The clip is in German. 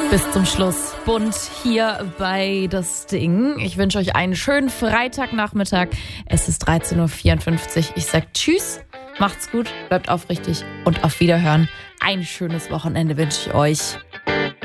Bis zum Schluss. Bunt hier bei Das Ding. Ich wünsche euch einen schönen Freitagnachmittag. Es ist 13.54 Uhr. Ich sag Tschüss, macht's gut, bleibt aufrichtig und auf Wiederhören. Ein schönes Wochenende wünsche ich euch.